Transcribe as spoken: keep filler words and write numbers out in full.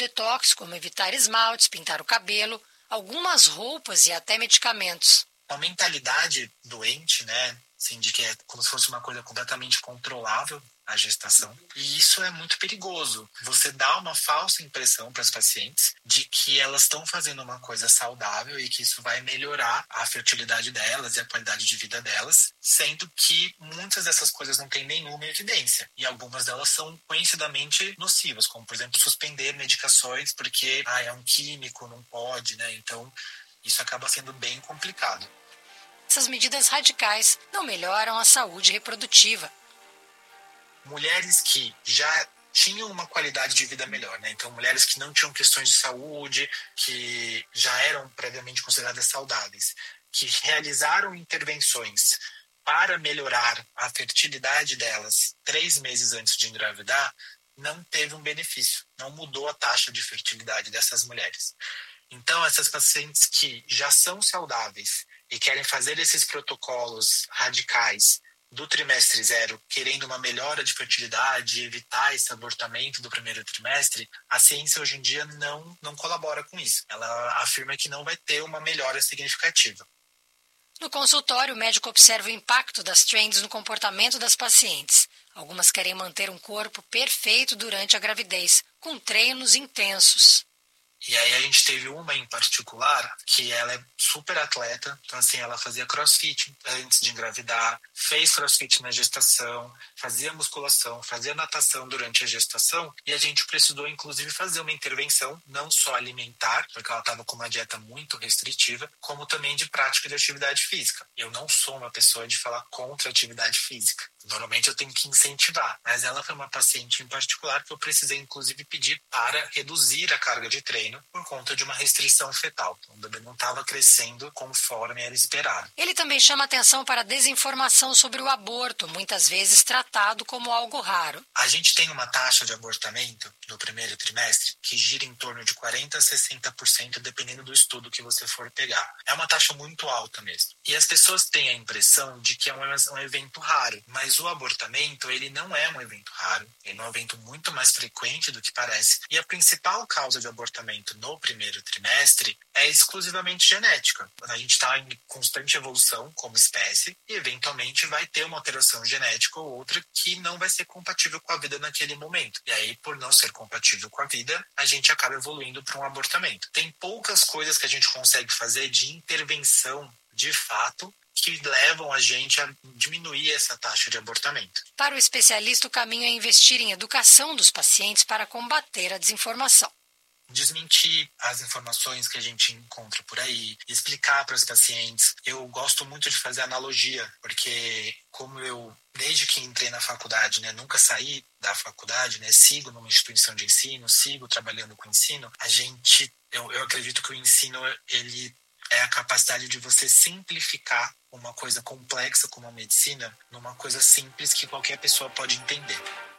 detox, como evitar esmaltes, pintar o cabelo, algumas roupas e até medicamentos. Uma mentalidade doente, né? Assim, de que é como se fosse uma coisa completamente controlável a gestação. E isso é muito perigoso. Você dá uma falsa impressão para as pacientes de que elas estão fazendo uma coisa saudável e que isso vai melhorar a fertilidade delas e a qualidade de vida delas, sendo que muitas dessas coisas não têm nenhuma evidência. E algumas delas são conhecidamente nocivas, como, por exemplo, suspender medicações porque ah, é um químico, não pode, né? Então, isso acaba sendo bem complicado. Essas medidas radicais não melhoram a saúde reprodutiva. Mulheres que já tinham uma qualidade de vida melhor, né? Então, mulheres que não tinham questões de saúde, que já eram previamente consideradas saudáveis, que realizaram intervenções para melhorar a fertilidade delas três meses antes de engravidar, não teve um benefício, não mudou a taxa de fertilidade dessas mulheres. Então, essas pacientes que já são saudáveis e querem fazer esses protocolos radicais do trimestre zero, querendo uma melhora de fertilidade, evitar esse abortamento do primeiro trimestre, a ciência hoje em dia não, não colabora com isso. Ela afirma que não vai ter uma melhora significativa. No consultório, o médico observa o impacto das trends no comportamento das pacientes. Algumas querem manter um corpo perfeito durante a gravidez, com treinos intensos. E aí a gente teve uma em particular que ela é super atleta, então assim, ela fazia crossfit antes de engravidar, fez crossfit na gestação, fazia musculação, fazia natação durante a gestação e a gente precisou inclusive fazer uma intervenção, não só alimentar, porque ela estava com uma dieta muito restritiva, como também de prática de atividade física. Eu não sou uma pessoa de falar contra a atividade física. Normalmente eu tenho que incentivar, mas ela foi uma paciente em particular que eu precisei inclusive pedir para reduzir a carga de treino por conta de uma restrição fetal. O bebê não estava crescendo conforme era esperado. Ele também chama atenção para a desinformação sobre o aborto, muitas vezes tratado como algo raro. A gente tem uma taxa de abortamento no primeiro trimestre que gira em torno de quarenta a sessenta por cento, dependendo do estudo que você for pegar. É uma taxa muito alta mesmo. E as pessoas têm a impressão de que é um evento raro, mas o abortamento, ele não é um evento raro, ele é um evento muito mais frequente do que parece, e a principal causa de abortamento no primeiro trimestre é exclusivamente genética. A gente está em constante evolução como espécie e eventualmente vai ter uma alteração genética ou outra que não vai ser compatível com a vida naquele momento. E aí, por não ser compatível com a vida, a gente acaba evoluindo para um abortamento. Tem poucas coisas que a gente consegue fazer de intervenção de fato que levam a gente a diminuir essa taxa de abortamento. Para o especialista, o caminho é investir em educação dos pacientes para combater a desinformação. Desmentir as informações que a gente encontra por aí, explicar para os pacientes. Eu gosto muito de fazer analogia, porque como eu, desde que entrei na faculdade, né, nunca saí da faculdade, né, sigo numa instituição de ensino, sigo trabalhando com ensino, a gente, eu, eu acredito que o ensino, ele é a capacidade de você simplificar uma coisa complexa como a medicina numa coisa simples que qualquer pessoa pode entender.